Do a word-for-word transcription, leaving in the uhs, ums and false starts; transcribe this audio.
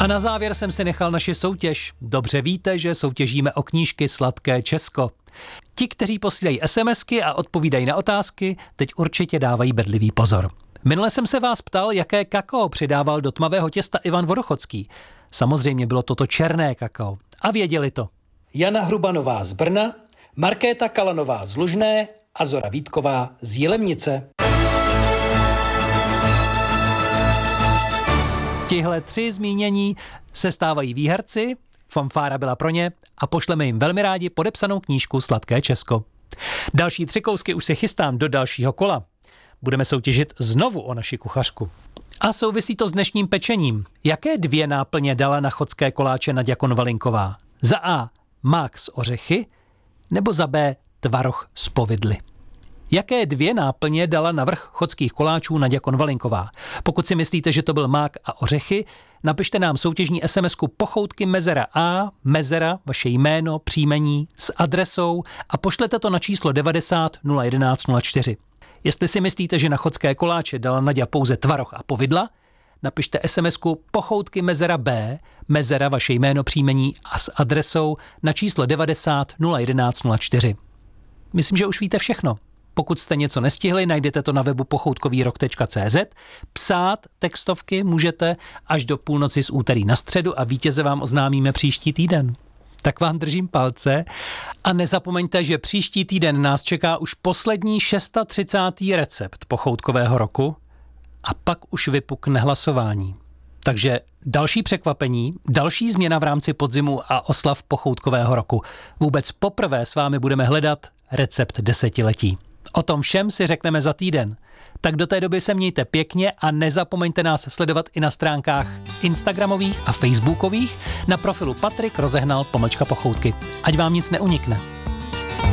A na závěr jsem si nechal naši soutěž. Dobře víte, že soutěžíme o knížky Sladké Česko. Ti, kteří posílají SMSky a odpovídají na otázky, teď určitě dávají bedlivý pozor. Minule jsem se vás ptal, jaké kakao přidával do tmavého těsta Ivan Vodochodský. Samozřejmě bylo toto černé kakao. A věděli to. Jana Hrubanová z Brna, Markéta Kalanová z Lužné a Zora Vítková z Jilemnice. Tihle tři zmínění se stávají výherci, fanfára byla pro ně a pošleme jim velmi rádi podepsanou knížku Sladké Česko. Další tři kousky už se chystám do dalšího kola. Budeme soutěžit znovu o naši kuchařku. A souvisí to s dnešním pečením. Jaké dvě náplně dala na chodské koláče Naďa Konvalinková? Za A mák s ořechy nebo za B tvaroh z povidly? Jaké dvě náplně dala na vrch chodských koláčů Naďa Konvalinková? Pokud si myslíte, že to byl mák a ořechy, napište nám soutěžní SMSku pochoutky mezera A, mezera, vaše jméno, příjmení s adresou a pošlete to na číslo devadesát nula jedenáct nula čtyři. Jestli si myslíte, že na chodské koláče dala Naďa pouze tvaroh a povidla, napište SMSku pochoutky mezera B, mezera, vaše jméno, příjmení a s adresou na číslo devadesát nula jedenáct nula čtyři. Myslím, že už víte všechno. Pokud jste něco nestihli, najdete to na webu pochoutkovýrok tečka cé zet. Psát textovky můžete až do půlnoci z úterý na středu a vítěze vám oznámíme příští týden. Tak vám držím palce a nezapomeňte, že příští týden nás čeká už poslední třicátý šestý recept pochoutkového roku a pak už vypukne hlasování. Takže další překvapení, další změna v rámci podzimu a oslav pochoutkového roku. Vůbec poprvé s vámi budeme hledat recept desetiletí. O tom všem si řekneme za týden. Tak do té doby se mějte pěkně a nezapomeňte nás sledovat i na stránkách instagramových a facebookových na profilu Patrik Rozehnal pomlčka Pochoutky. Ať vám nic neunikne.